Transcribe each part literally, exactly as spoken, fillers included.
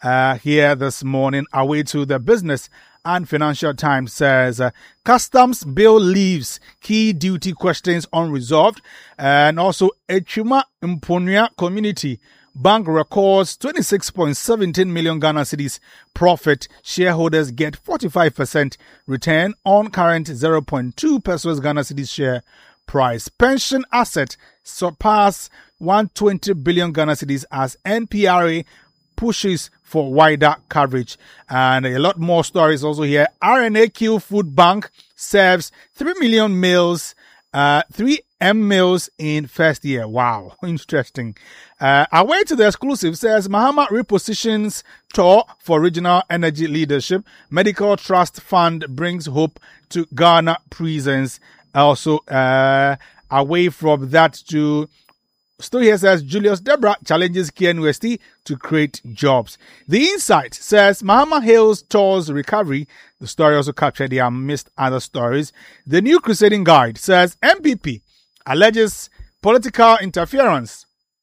uh, here this morning. Away to the Business and Financial Times says uh, Customs Bill leaves key duty questions unresolved. And also Echuma Mponia Community Bank records twenty-six point one seven million Ghana cedis profit. Shareholders get forty-five percent return on current zero point two pesos Ghana cedis share price. Pension asset surpass one hundred twenty billion Ghana cedis as N P R A pushes for wider coverage. And a lot more stories also here. R N A Q Food Bank serves three million meals, uh, three M meals in first year. Wow, interesting. Uh, away to the exclusive says Mahama repositions tour for regional energy leadership. Medical Trust Fund brings hope to Ghana prisons. Also, uh, away from that to Still here says Julius Debra challenges K N U S T to create jobs. The Insight says Mahama hails tours recovery. The story also captured here amidst other stories. The New Crusading Guide says M P P alleges political interference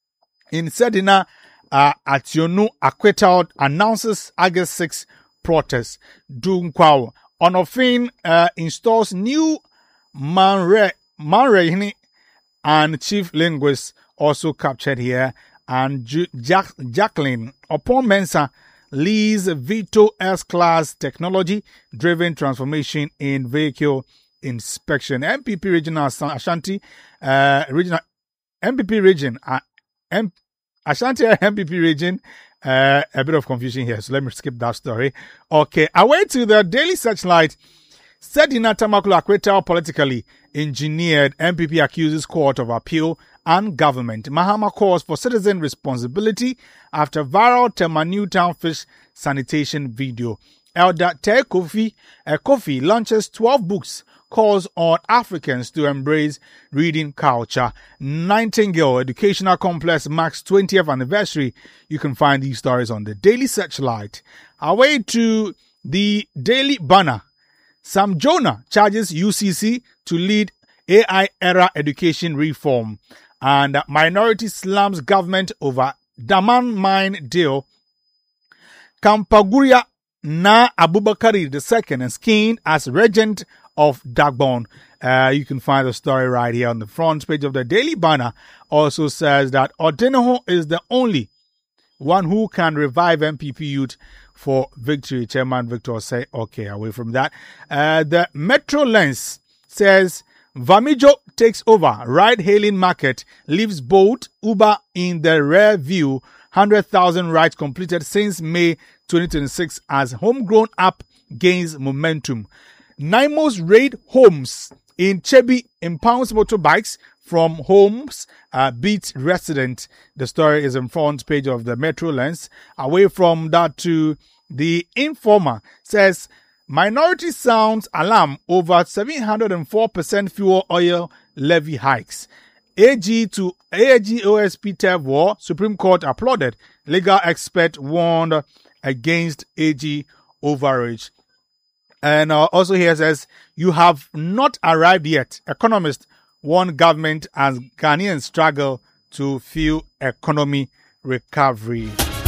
in Sedina uh, Ationu acquittal, announces August sixth protest. Dunkwao Onofin uh, installs new Manre Manrehini and chief linguist also captured here. And Ju- Jack- Jacqueline Opon Mensah leads Vito S-Class technology driven transformation in vehicle inspection. M P P Regional Ashanti uh, Regional M P P Region uh, M- Ashanti M P P Region. Uh, a bit of confusion here, so let me skip that story. Okay, away to the Daily Searchlight. Sedina Tamakula acquittal politically engineered. M P P accuses Court of Appeal and government. Mahama calls for citizen responsibility after viral Tema Newtown fish sanitation video. Elder Te Kofi, uh, Kofi launches twelve books, calls on Africans to embrace reading culture. Nightingale Educational Complex marks twentieth anniversary. You can find these stories on the Daily Searchlight. Away to the Daily Banner. Sam Jonah charges U C C to lead A I era education reform. And minority slums government over Daman mine deal. Kampaguria Na Abubakari the second is skinned as regent of Dagbon. Uh, you can find the story right here on the front page of the Daily Banner. Also says that Odenoho is the only one who can revive M P P youth for victory. Chairman Victor say, okay, away from that. Uh, the Metro Lens says Vamijo takes over ride-hailing market, leaves Bolt, Uber in the rear view. one hundred thousand rides completed since May twenty twenty-six as homegrown app gains momentum. Nimos raid homes in Chebi, impounds motorbikes from homes, uh, beat resident. The story is in front page of the Metro Lens. Away from that to the Informer says minority sounds alarm over seven hundred four percent fuel oil levy hikes. A G to A G O S P T E V war, Supreme Court applauded. Legal expert warned against A G overreach. And uh, also here says, you have not arrived yet. Economist warn government as Ghanaians struggle to fuel economy recovery.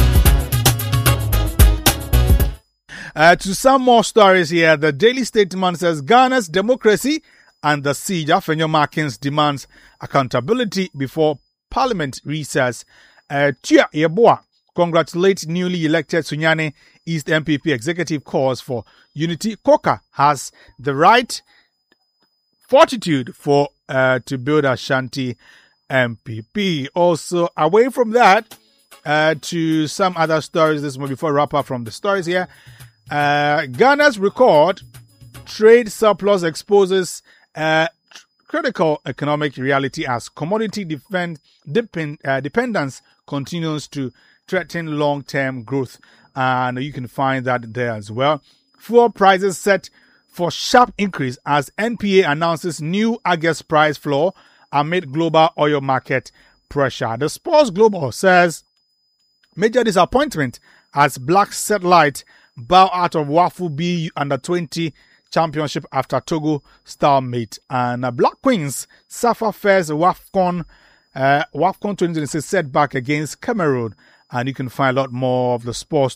Uh, to some more stories here, the Daily Statesman says Ghana's democracy and the siege. Afenyo Markins demands accountability before Parliament recess. Uh, Tia Yeboah congratulates newly elected Sunyani East M P P executive calls for unity. Koka has the right fortitude for uh, to build Ashanti M P P. Also, away from that, uh, to some other stories. This one before I wrap up from the stories here. Uh, Ghana's record trade surplus exposes uh, critical economic reality as commodity defend, depend, uh, dependence continues to threaten long-term growth. And you can find that there as well. Fuel prices set for sharp increase as N P A announces new August price floor amid global oil market pressure. The Sports Global says major disappointment as Black Satellite bow out of Wafu B under twenty championship after Togo stalemate. And uh, Black Queens suffer first WAFCON, uh, WAFCON twenty twenty-six setback against Cameroon. And you can find a lot more of the sports